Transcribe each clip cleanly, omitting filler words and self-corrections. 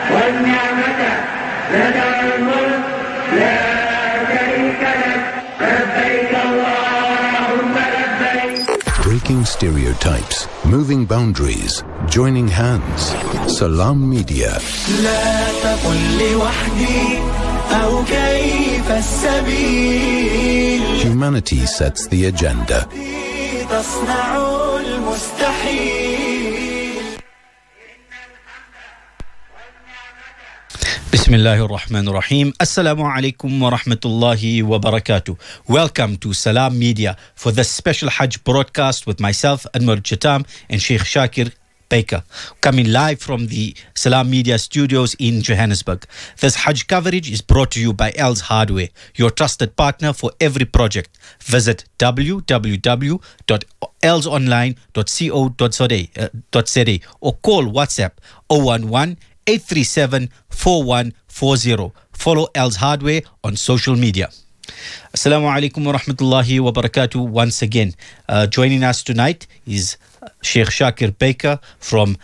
والنعمة لك الملك لا شريك لك لبيك اللهم لبيك. Breaking stereotypes, moving boundaries, joining hands. Salam Media. لا تقل لوحدي أو كيف السبيل. Humanity sets the agenda. تصنع المستحيل. Bismillahir Rahmanir Rahim. Assalamu alaikum wa rahmatullahi wa barakatuh. Welcome to Salam Media for this special Hajj broadcast with myself, Anwar Chatam, and Sheikh Shakir Baker, coming live from the Salam Media studios in Johannesburg. This Hajj coverage is brought to you by Els Hardware, your trusted partner for every project. Visit www.elsonline.co.za or call WhatsApp 011-837-4140. Follow Els Hardware on social media. Assalamu alaikum wa rahmatullahi wa barakatuh once again. Joining us tonight is Sheikh Shakir Baker from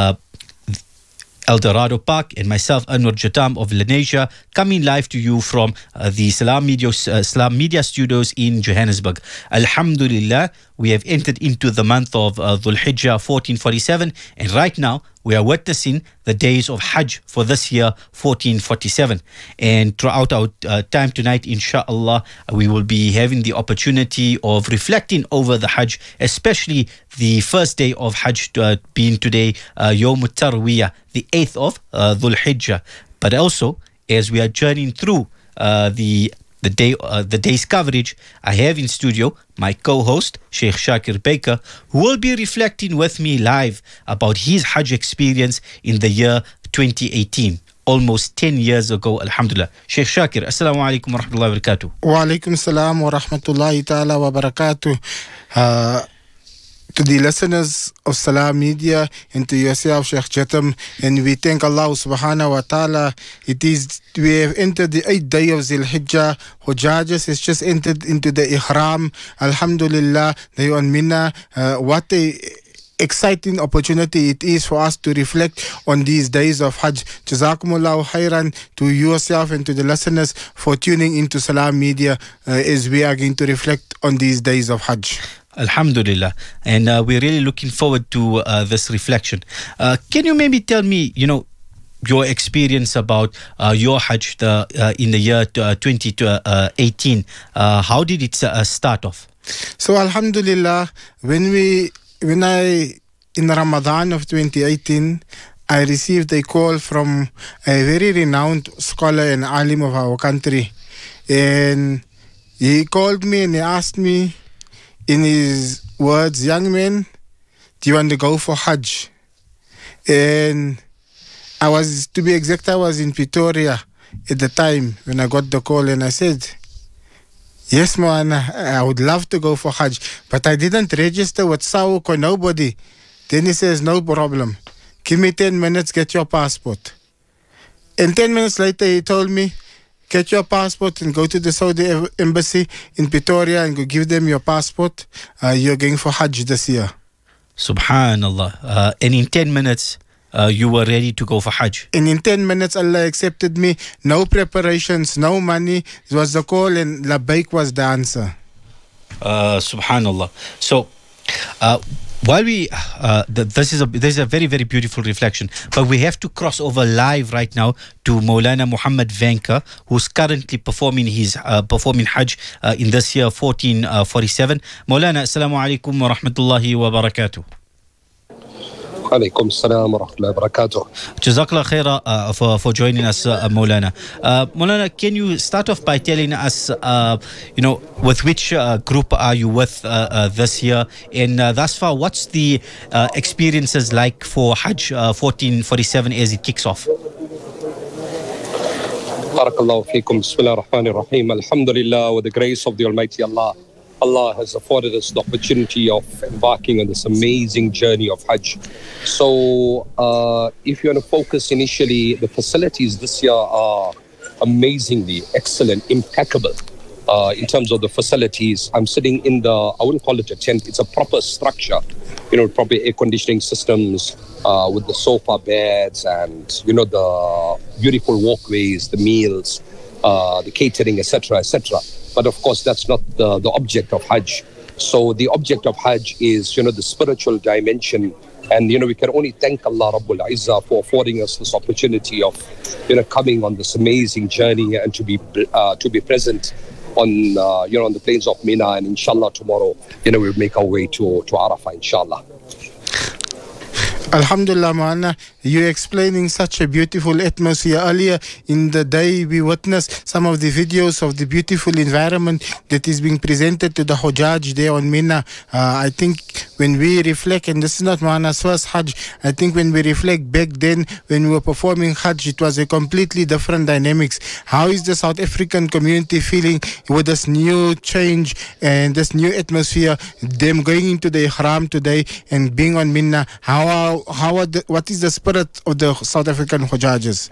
El Dorado Park and myself, Anwar Jatam of Lenasia, coming live to you from the Salam Media studios in Johannesburg. Alhamdulillah, we have entered into the month of Dhul Hijjah 1447, and right now we are witnessing the days of Hajj for this year 1447. And throughout our time tonight, inshallah, we will be having the opportunity of reflecting over the Hajj, especially the first day of Hajj being today, Yawm Tarwiyah, the 8th of Dhul Hijjah. But also, as we are journeying through the day's coverage, I have in studio my co-host Sheikh Shakir Baker, who will be reflecting with me live about his Hajj experience in the year 2018, almost 10 years ago, alhamdulillah. Sheikh Shakir, assalamu alaikum wa rahmatullahi wa barakatuh. Wa alaikum salam wa rahmatullahi ta'ala wa barakatuh. To the listeners of Salam Media and to yourself, Sheikh Jatam, and we thank Allah subhanahu wa ta'ala. We have entered the 8th day of Zil Hijjah. Hujjajs has just entered into the Ihram. Alhamdulillah, they on Mina. What a exciting opportunity it is for us to reflect on these days of Hajj. Jazakumullahu khairan to yourself and to the listeners for tuning into Salam Media as we are going to reflect on these days of Hajj. Alhamdulillah. And we're really looking forward to this reflection. Can you maybe tell me, your experience about your Hajj in the year 2018? How did it start off? So, Alhamdulillah, in Ramadan of 2018, I received a call from a very renowned scholar and alim of our country. And he called me and he asked me, in his words, young man, do you want to go for Hajj? And to be exact, I was in Pretoria at the time when I got the call, and I said, yes, man, I would love to go for Hajj, but I didn't register with SAUK or nobody. Then he says, no problem. Give me 10 minutes, get your passport. And 10 minutes later, he told me, get your passport and go to the Saudi embassy in Pretoria and go give them your passport. You're going for Hajj this year. Subhanallah. And in 10 minutes, you were ready to go for Hajj. And in 10 minutes, Allah accepted me. No preparations, no money. It was the call and Labbaik was the answer. Subhanallah. So, while we, this is a very, very beautiful reflection, but we have to cross over live right now to Maulana Muhammad Vanka, who's currently performing Hajj in this year 1447. Maulana, assalamu alaikum wa rahmatullahi wa barakatuh. Alaikum salam wa rahmatullahi wa barakatuh. Jazakallah khaira for joining us, Maulana. Maulana, can you start off by telling us, with which group are you with this year? And thus far, what's the experiences like for Hajj 1447 as it kicks off? Barakallahu feekum. Bismillah ar-Rahman ar-Rahim. Alhamdulillah, with the grace of the Almighty Allah, Allah has afforded us the opportunity of embarking on this amazing journey of Hajj. So if you want to focus initially, the facilities this year are amazingly excellent, impeccable. In terms of the facilities, I'm sitting in I wouldn't call it a tent, it's a proper structure, proper air conditioning systems, with the sofa beds and, you know, the beautiful walkways, the meals, the catering, etc., etc. But of course, that's not the object of Hajj. So the object of Hajj is, you know, the spiritual dimension. And, you know, we can only thank Allah Rabbul Izzah for affording us this opportunity of, you know, coming on this amazing journey and to be present on, you know, on the plains of Mina. And inshallah tomorrow, you know, we'll make our way to Arafah, inshallah. Alhamdulillah, Ma'ana, you're explaining such a beautiful atmosphere. Earlier in the day, we witnessed some of the videos of the beautiful environment that is being presented to the Hujjaj there on Mina. I think when we reflect, and this is not Ma'ana's first Hajj, I think when we reflect back then, when we were performing Hajj, it was a completely different dynamics. How is the South African community feeling with this new change and this new atmosphere, them going into the Ihram today and being on Mina? What is the spirit of the South African Hujjajes?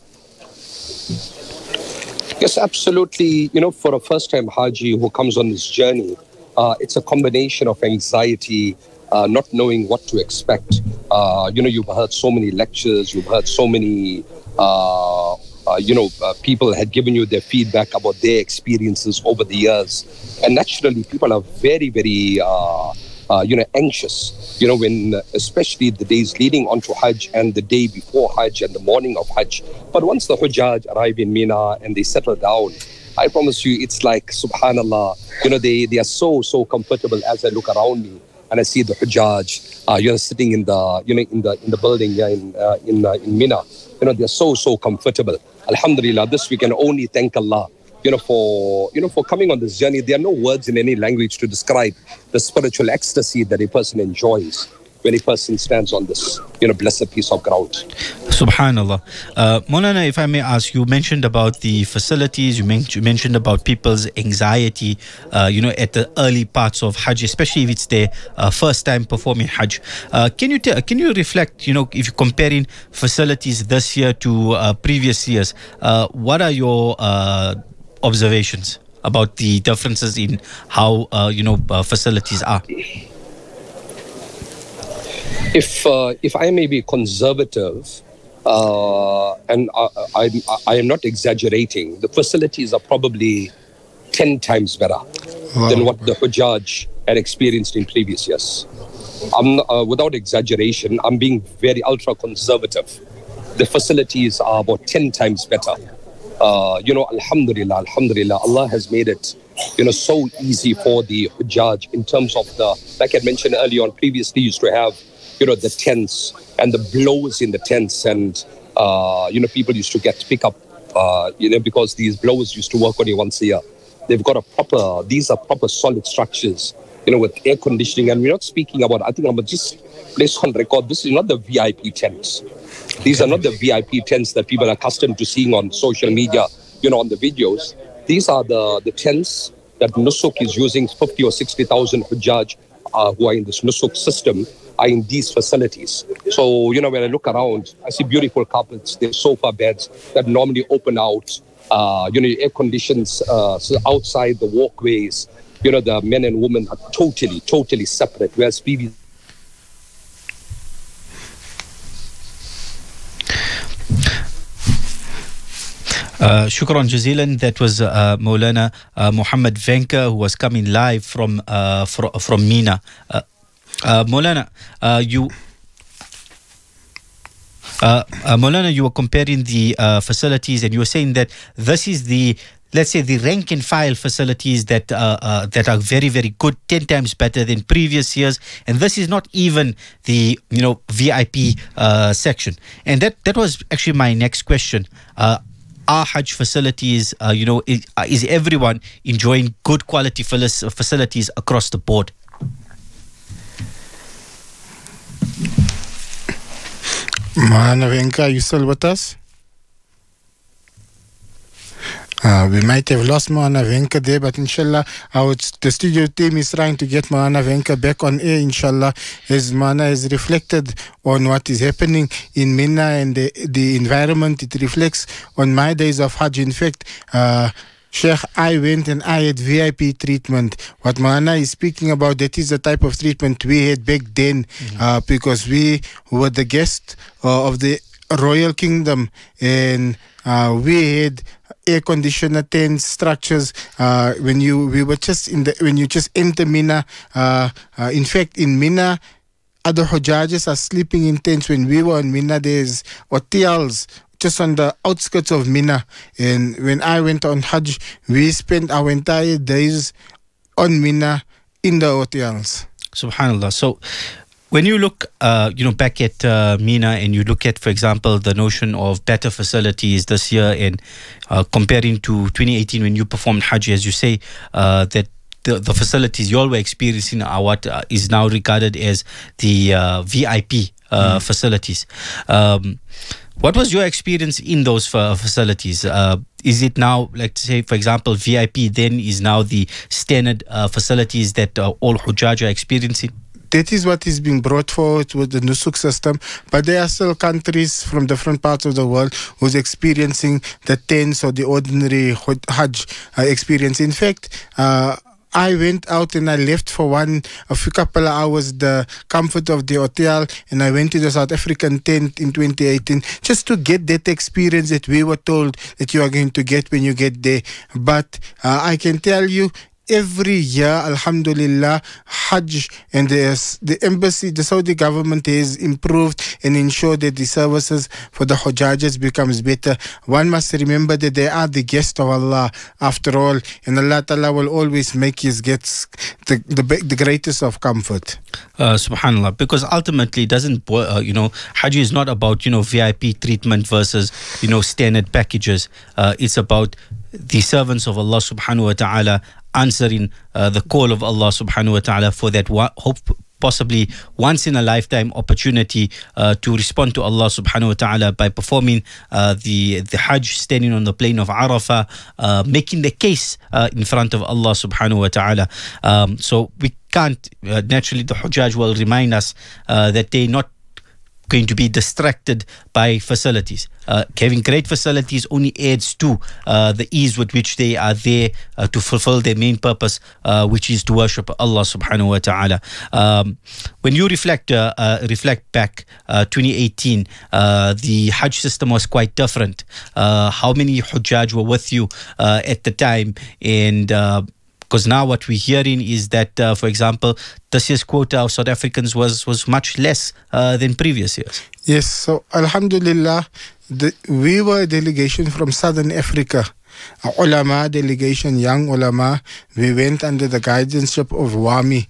Yes, absolutely. You know, for a first-time Haji who comes on this journey, it's a combination of anxiety, not knowing what to expect. You know, you've heard so many lectures, you've heard so many, people had given you their feedback about their experiences over the years. And naturally, people are very, very, anxious, you know, when especially the days leading on to Hajj and the day before Hajj and the morning of Hajj. But once the Hujjaj arrive in Mina and they settle down, I promise you, it's like, subhanallah, you know, they are so comfortable. As I look around me and I see the Hujjaj, sitting in the building in Mina, you know, they're so comfortable. Alhamdulillah, this we can only thank Allah, for coming on this journey. There are no words in any language to describe the spiritual ecstasy that a person enjoys when a person stands on this, blessed piece of ground. Subhanallah. Maulana, if I may ask, you mentioned about the facilities, you mentioned about people's anxiety, at the early parts of Hajj, especially if it's their first time performing Hajj. Can you reflect, if you're comparing facilities this year to previous years, what are your observations about the differences in how, facilities are? If I may be conservative, and I am not exaggerating, the facilities are probably 10 times better than what the Hujjaj had experienced in previous years. Without exaggeration, I'm being very ultra conservative. The facilities are about 10 times better. Alhamdulillah, Allah has made it, so easy for the Hujjaj in terms of like I mentioned earlier on, previously used to have, the tents and the blows in the tents, and people used to pick up, because these blowers used to work only once a year. They've got these are proper solid structures, with air conditioning. And we're not speaking about, I think I'm just place on record, this is not the VIP tents. These are not the VIP tents that people are accustomed to seeing on social media, on the videos. These are the tents that Nusuk is using. 50 or 60,000 Hujjaj who are in this Nusuk system are in these facilities. So, when I look around, I see beautiful carpets, there's sofa beds that normally open out, air conditions outside the walkways. The men and women are totally separate, whereas previous. Shukran Jazilan. That was Maulana Muhammad Venka, who was coming live from Mina. Maulana, you were comparing the facilities, and you were saying that this is the, let's say, the rank and file facilities that are very, very good, 10 times better than previous years, and this is not even the VIP section. And that was actually my next question. Are Hajj facilities, is everyone enjoying good quality facilities across the board? Maulana Venka, are you still with us? We might have lost Maulana Venka there, but inshallah, the studio team is trying to get Maulana Venka back on air, inshallah, as Maulana has reflected on what is happening in Mina and the environment. It reflects on my days of Hajj. In fact, Sheikh, I went and I had VIP treatment. What Mana is speaking about, that is the type of treatment we had back then, because we were the guest of the Royal Kingdom, and we had air conditioner tents, structures. When you just enter Mina, in fact, in Mina, other Hujjajes are sleeping in tents. When we were in Mina, there's hotels just on the outskirts of Mina. And when I went on Hajj, we spent our entire days on Mina in the hotels. Subhanallah. So when you look, back at Mina, and you look at, for example, the notion of better facilities this year, and comparing to 2018 when you performed Hajj, as you say, that the facilities you all were experiencing are what is now regarded as the VIP facilities. What was your experience in those facilities? Is it now, like say, for example, VIP then is now the standard facilities that all Hujjaj are experiencing? That is what is being brought forward with the Nusuk system. But there are still countries from different parts of the world who's experiencing the tents or the ordinary Hajj experience. In fact, I went out and I left for a few couple of hours the comfort of the hotel, and I went to the South African tent in 2018 just to get that experience that we were told that you are going to get when you get there. But I can tell you, every year, alhamdulillah, Hajj and the embassy, the Saudi government has improved and ensured that the services for the Hujjajas becomes better. One must remember that they are the guests of Allah after all, and Allah Ta'ala will always make his guests the greatest of comfort. Subhanallah, because ultimately Hajj is not about VIP treatment versus standard packages. It's about the servants of Allah subhanahu wa ta'ala answering the call of Allah subhanahu wa ta'ala for that possibly once in a lifetime opportunity to respond to Allah subhanahu wa ta'ala by performing the Hajj, standing on the plain of Arafah, making the case in front of Allah subhanahu wa ta'ala. So we can't, naturally the Hujjaj will remind us that they're not going to be distracted by facilities. Having great facilities only adds to the ease with which they are there to fulfill their main purpose, which is to worship Allah subhanahu wa ta'ala. When you reflect back 2018, the Hajj system was quite different. How many Hujjaj were with you at the time? And because now what we're hearing is that, for example, this year's quota of South Africans was much less than previous years. Yes, so alhamdulillah, we were a delegation from Southern Africa, a ulama delegation, young ulama. We went under the guidance of WAMI,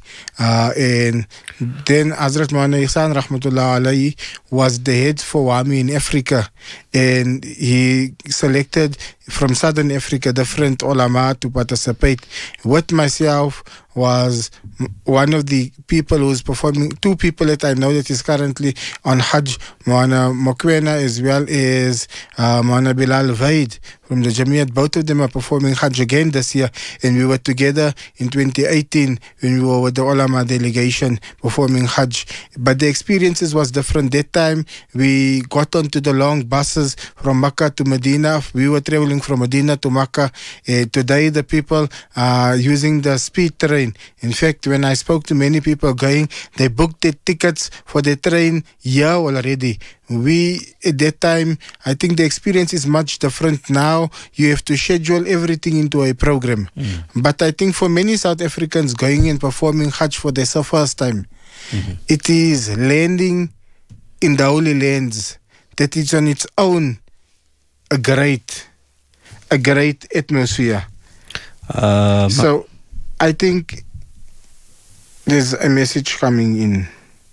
and then Hazrat Maulana Ihsan Rahmatullah Alayhi was the head for WAMI in Africa, and he selected from Southern Africa different ulama to participate. With myself was one of the people who's performing, two people that I know that is currently on Hajj, Maulana Mokwena as well as Maulana Bilal Vaid from the Jamiat. Both of them are performing Hajj again this year, and we were together in 2018 when we were with the ulama delegation performing Hajj. But the experiences was different. That time we got onto the long buses from Makkah to Medina. We were traveling from Medina to Makkah. Today the people are using the speed train. In fact, when I spoke to many people going, they booked their tickets for the train here already. We, at that time, I think the experience is much different now. You have to schedule everything into a program. But I think for many South Africans going and performing Hajj for the first time, it is landing in the Holy Lands that is on its own a great atmosphere. So I think there's a message coming in.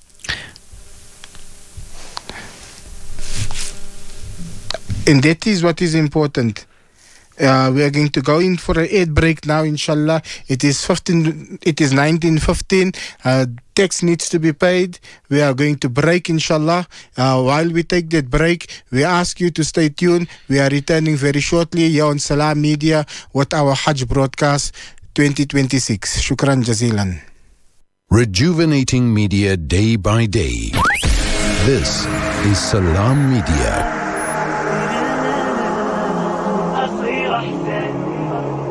And that is what is important. We are going to go in for an ad break now, inshallah. It is 19:15. Tax needs to be paid. We are going to break, inshallah. While we take that break, we ask you to stay tuned. We are returning very shortly here on Salam Media with our Hajj broadcast 2026. Shukran jazilan. Rejuvenating media day by day. This is Salam Media.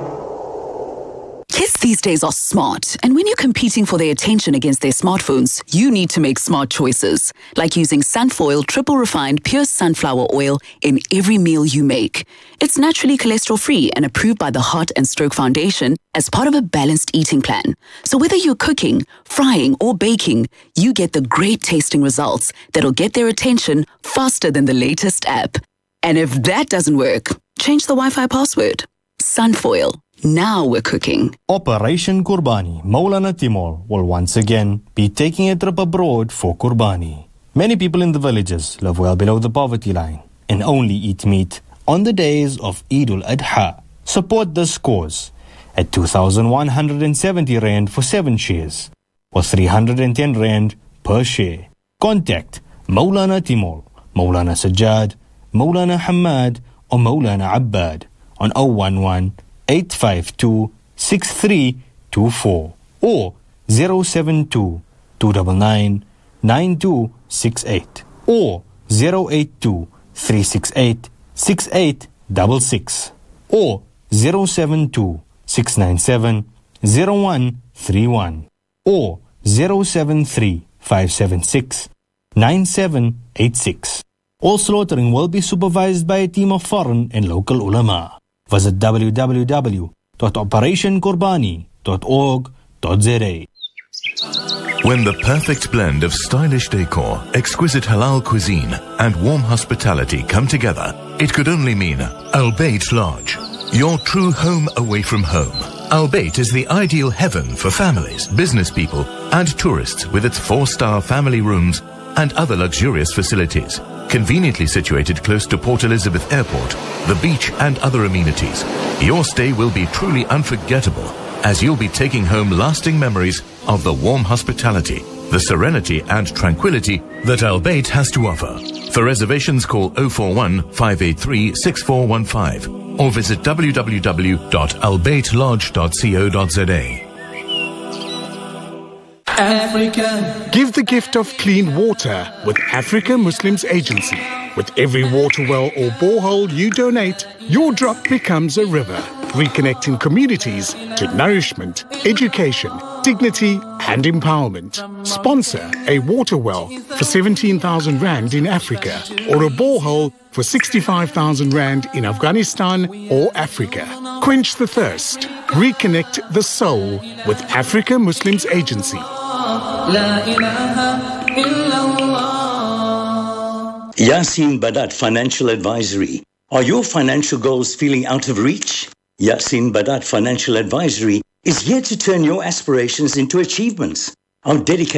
these days are smart, and when you're competing for their attention against their smartphones, you need to make smart choices, like using Sunfoil triple refined pure sunflower oil in every meal you make. It's naturally cholesterol-free and approved by the Heart and Stroke Foundation as part of a balanced eating plan. So whether you're cooking, frying, or baking, you get the great tasting results that'll get their attention faster than the latest app. And if that doesn't work, change the Wi-Fi password. Sunfoil. Now we're cooking. Operation Kurbani, Maulana Timol will once again be taking a trip abroad for Kurbani. Many people in the villages live well below the poverty line and only eat meat on the days of Eid al-Adha. Support this cause at 2,170 Rand for 7 shares or 310 Rand per share. Contact Maulana Timol, Maulana Sajjad, Maulana Hamad or Maulana Abbad on 011-852-6324 or 072-299-9268 or 082-368-6866 or 072-697-0131 or 073-576-9786. All slaughtering will be supervised by a team of foreign and local ulama. Visit www.operationkurbani.org.za. When the perfect blend of stylish decor, exquisite halal cuisine, and warm hospitality come together, it could only mean Al Bayt Lodge, your true home away from home. Al Bayt is the ideal heaven for families, business people, and tourists with its 4-star family rooms and other luxurious facilities. Conveniently situated close to Port Elizabeth Airport, the beach and other amenities, your stay will be truly unforgettable as you'll be taking home lasting memories of the warm hospitality, the serenity and tranquility that Al Bayt has to offer. For reservations, call 041-583-6415 or visit www.albaytlodge.co.za. Africa. Give the gift of clean water with Africa Muslims Agency. With every water well or borehole you donate, your drop becomes a river, reconnecting communities to nourishment, education, dignity and empowerment. Sponsor a water well for 17,000 Rand in Africa or a borehole for 65,000 Rand in Afghanistan or Africa. Quench the thirst. Reconnect the soul with Africa Muslims Agency. Yasin Badat Financial Advisory. Are your financial goals feeling out of reach? Yasin Badat Financial Advisory is here to turn your aspirations into achievements. Our dedicated